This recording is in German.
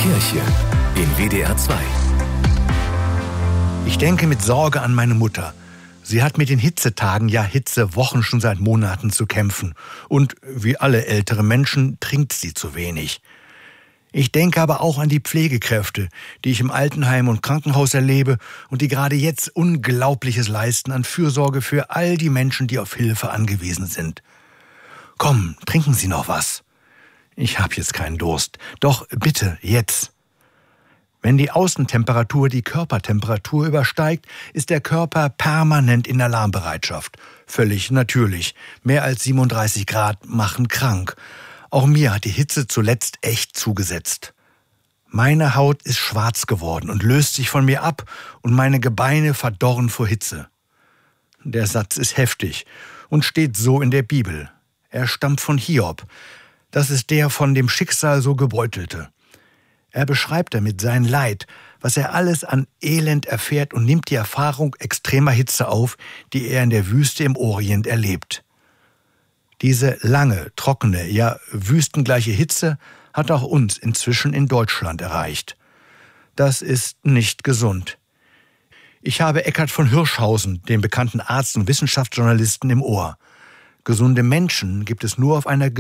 Kirche in WDR 2. Ich denke mit Sorge an meine Mutter. Sie hat mit den Hitzetagen, ja Hitzewochen schon seit Monaten zu kämpfen. Und wie alle ältere Menschen trinkt sie zu wenig. Ich denke aber auch an die Pflegekräfte, die ich im Altenheim und Krankenhaus erlebe und die gerade jetzt Unglaubliches leisten an Fürsorge für all die Menschen, die auf Hilfe angewiesen sind. Komm, trinken Sie noch was. Ich habe jetzt keinen Durst. Doch bitte, jetzt. Wenn die Außentemperatur die Körpertemperatur übersteigt, ist der Körper permanent in Alarmbereitschaft. Völlig natürlich. Mehr als 37 Grad machen krank. Auch mir hat die Hitze zuletzt echt zugesetzt. Meine Haut ist schwarz geworden und löst sich von mir ab und meine Gebeine verdorren vor Hitze. Der Satz ist heftig und steht so in der Bibel. Er stammt von Hiob. Das ist der von dem Schicksal so Gebeutelte. Er beschreibt damit sein Leid, was er alles an Elend erfährt und nimmt die Erfahrung extremer Hitze auf, die er in der Wüste im Orient erlebt. Diese lange, trockene, ja wüstengleiche Hitze hat auch uns inzwischen in Deutschland erreicht. Das ist nicht gesund. Ich habe Eckhard von Hirschhausen, den bekannten Arzt und Wissenschaftsjournalisten, im Ohr. Gesunde Menschen gibt es nur auf einer